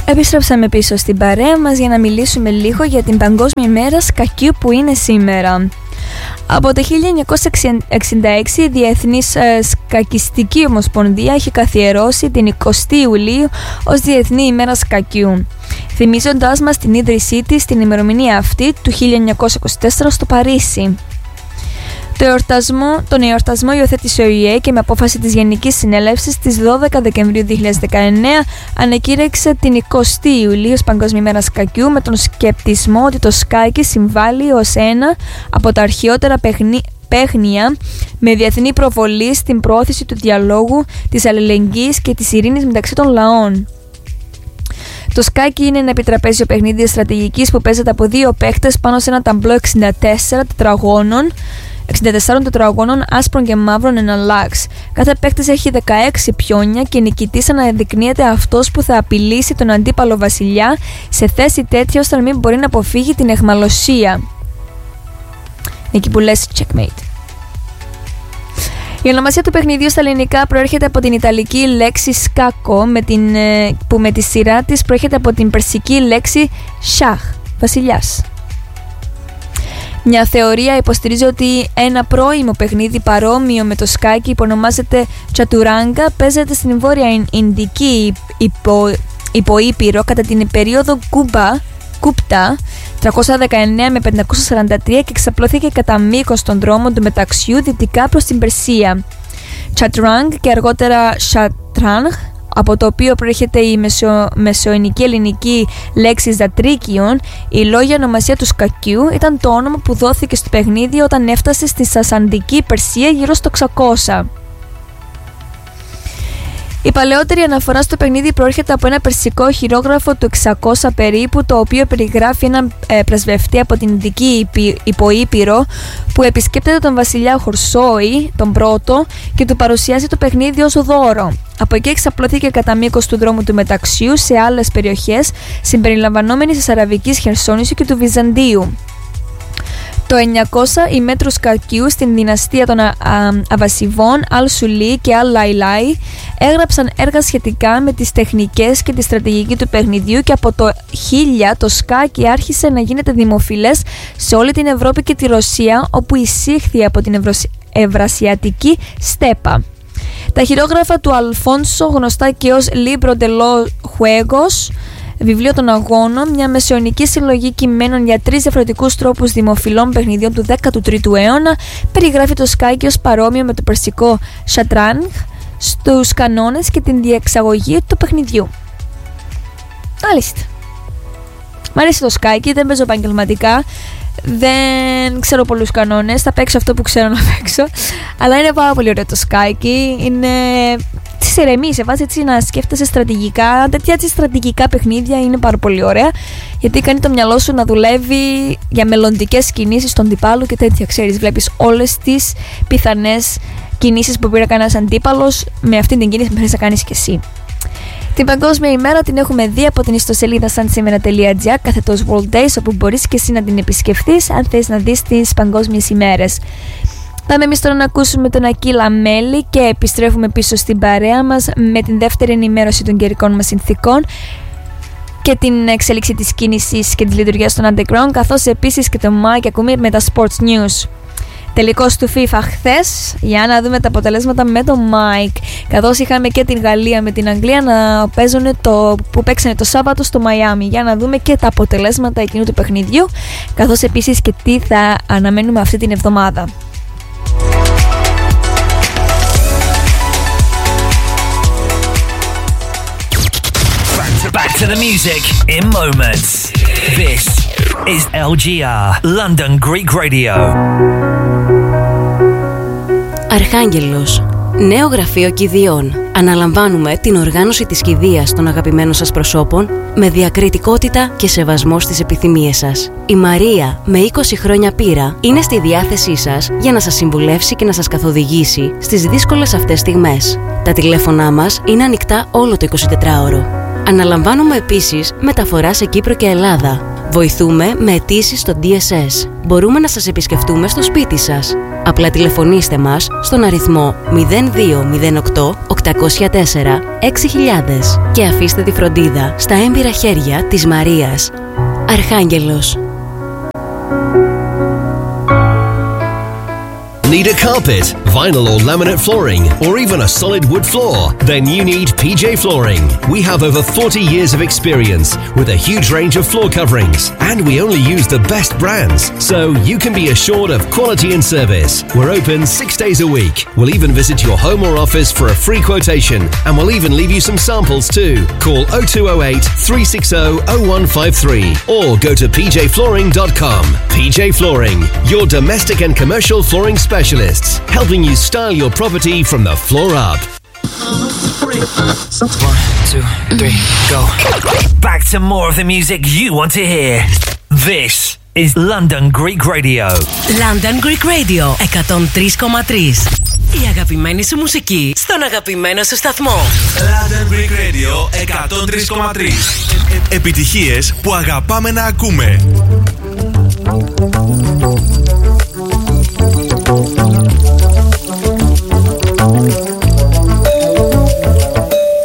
Επιστρέψαμε πίσω στην παρέα μας για να μιλήσουμε λίγο για την Παγκόσμια ημέρα σκακιού που είναι σήμερα. Από το 1966 η Διεθνής Σκακιστική Ομοσπονδία έχει καθιερώσει την 20η Ιουλίου ως Διεθνή ημέρα σκακιού, θυμίζοντάς μας την ίδρυσή της στην ημερομηνία αυτή του 1924 στο Παρίσι. Τον εορτασμό υιοθέτησε ο ΙΕ και με απόφαση της Γενικής Συνέλευσης της 12 Δεκεμβρίου 2019 ανακήρυξε την 20η Ιουλίου ως Παγκόσμια ημέρα σκακιού με τον σκεπτισμό ότι το σκάκι συμβάλλει ως ένα από τα αρχαιότερα παίχνια με διεθνή προβολή στην προώθηση του διαλόγου, της αλληλεγγύης και της ειρήνης μεταξύ των λαών. Το σκάκι είναι ένα επιτραπέζιο παιχνίδι στρατηγικής που παίζεται από δύο παίχτες πάνω σε ένα ταμπλό 64 τετραγώνων άσπρων και μαύρων εναλλάξ. Κάθε παίκτης έχει 16 πιόνια και νικητής αναδεικνύεται αυτός που θα απειλήσει τον αντίπαλο βασιλιά σε θέση τέτοια ώστε να μην μπορεί να αποφύγει την εχμαλωσία. Εκεί που λες checkmate. Η ονομασία του παιχνιδιού στα ελληνικά προέρχεται από την ιταλική λέξη σκάκο που με τη σειρά της προέρχεται από την περσική λέξη shah, βασιλιάς. Μια θεωρία υποστηρίζει ότι ένα πρώιμο παιχνίδι παρόμοιο με το σκάκι που ονομάζεται τσατουράγκα παίζεται στην βόρεια Ινδική υποήπειρο κατά την περίοδο Κούπτα 319 με 543 και εξαπλώθηκε κατά μήκος των δρόμων του μεταξιού δυτικά προς την Περσία. Τσατράγ και αργότερα Σατράνγ, από το οποίο προέρχεται η μεσοελληνική ελληνική λέξη ζατρίκιον, η λόγια ονομασία του σκακιού ήταν το όνομα που δόθηκε στο παιχνίδι όταν έφτασε στη Σασαντική Περσία γύρω στο 600. Η παλαιότερη αναφορά στο παιχνίδι προέρχεται από ένα περσικό χειρόγραφο του 600 περίπου, το οποίο περιγράφει έναν πρεσβευτή από την Ινδική υποήπειρο που επισκέπτεται τον βασιλιά Χορσόη τον πρώτο και του παρουσιάζει το παιχνίδι ως δώρο. Από εκεί εξαπλώθηκε κατά μήκος του δρόμου του μεταξιού σε άλλες περιοχές συμπεριλαμβανόμενης της Αραβικής Χερσόνησου και του Βυζαντίου. Το 900 οι μέτρους σκακιού στην δυναστεία των Αβασιβών, Αλ-Σουλί και Αλ-Λαϊλάι έγραψαν έργα σχετικά με τις τεχνικές και τη στρατηγική του παιχνιδιού και από το 1000 το σκάκι άρχισε να γίνεται δημοφιλές σε όλη την Ευρώπη και τη Ρωσία, όπου εισήχθη από την Ευρασιατική στέπα. Τα χειρόγραφα του Αλφόνσο, γνωστά και ως Libro de los Juegos, βιβλίο των αγώνων, μια μεσαιωνική συλλογή κειμένων για 3 διαφορετικούς τρόπους δημοφιλών παιχνιδιών του 13ου αιώνα, περιγράφει το σκάκι ως παρόμοιο με το περσικό σατράνγ στους κανόνες και την διεξαγωγή του παιχνιδιού. Μάλιστα. Μ' αρέσει το σκάκι, δεν παίζω επαγγελματικά, δεν ξέρω πολλούς κανόνες, θα παίξω αυτό που ξέρω να παίξω, αλλά είναι πάρα πολύ ωραίο το σκάκι, είναι... σε ηρεμεί, σε βάζει έτσι να σκέφτεσαι στρατηγικά. Τέτοια έτσι στρατηγικά παιχνίδια είναι πάρα πολύ ωραία, γιατί κάνει το μυαλό σου να δουλεύει για μελλοντικές κινήσεις των αντιπάλου και τέτοια. Ξέρεις, βλέπεις όλες τις πιθανές κινήσεις που μπορεί να κάνει ένας αντίπαλος, με αυτή την κίνηση που θέλεις να κάνεις και εσύ. Την Παγκόσμια ημέρα την έχουμε δει από την ιστοσελίδα sansimera.gr / World Days, όπου μπορείς και εσύ να την επισκεφθείς αν θες να δεις τις παγκόσμιες ημέρες. Πάμε εμείς τώρα να ακούσουμε τον Ακίλα Μέλη και επιστρέφουμε πίσω στην παρέα μας με την δεύτερη ενημέρωση των καιρικών μας συνθήκων και την εξέλιξη της κίνησης και της λειτουργίας των underground, καθώς επίσης και το Mike ακούμε με τα sports news. Τελικός του FIFA χθες, για να δούμε τα αποτελέσματα με το Mike, καθώς είχαμε και την Γαλλία με την Αγγλία να παίζουν που παίξανε το Σάββατο στο Μαϊάμι, για να δούμε και τα αποτελέσματα εκείνου του παιχνιδιού, καθώς επίσης και τι θα αναμένουμε αυτή την εβδομάδα. Back to the music in moments. This is LGR, London Greek Radio. Αρχάγγελος. Νέο γραφείο κηδείων. Αναλαμβάνουμε την οργάνωση της κηδείας των αγαπημένων σας προσώπων με διακριτικότητα και σεβασμό στις επιθυμίες σας. Η Μαρία, με 20 χρόνια πείρα, είναι στη διάθεσή σας για να σας συμβουλεύσει και να σας καθοδηγήσει στις δύσκολες αυτές στιγμές. Τα τηλέφωνά μας είναι ανοιχτά όλο το 24ωρο. Αναλαμβάνουμε επίσης μεταφορά σε Κύπρο και Ελλάδα. Βοηθούμε με αιτήσεις στο DSS. Μπορούμε να σας επισκεφτούμε στο σπίτι σας. Απλά τηλεφωνήστε μας στον αριθμό 0208 804 6000 και αφήστε τη φροντίδα στα έμπειρα χέρια της Μαρίας. Αρχάγγελος. Need a carpet, vinyl or laminate flooring, or even a solid wood floor? Then you need PJ Flooring. We have over 40 years of experience with a huge range of floor coverings, and we only use the best brands, so you can be assured of quality and service. We're open 6 days a week. We'll even visit your home or office for a free quotation, and we'll even leave you some samples too. Call 0208 360 0153 or go to pjflooring.com. PJ Flooring, your domestic and commercial flooring specialists, helping you style your property from the floor up. 1, 2, 3, go. Back to more of the music you want to hear. This is London Greek Radio. London Greek Radio 103,3. Η αγαπημένη σου μουσική στον αγαπημένο σου σταθμό. London Greek Radio 103,3. Επιτυχίες που αγαπάμε να ακούμε.